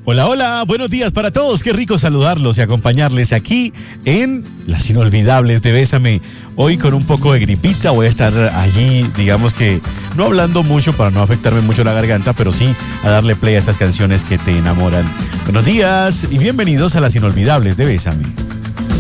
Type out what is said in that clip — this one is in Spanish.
Hola, hola, buenos días para todos, qué rico saludarlos y acompañarles aquí en Las Inolvidables de Bésame. Hoy con un poco de gripita voy a estar allí, digamos que no hablando mucho para no afectarme mucho la garganta, pero sí a darle play a estas canciones que te enamoran. Buenos días y bienvenidos a Las Inolvidables de Bésame.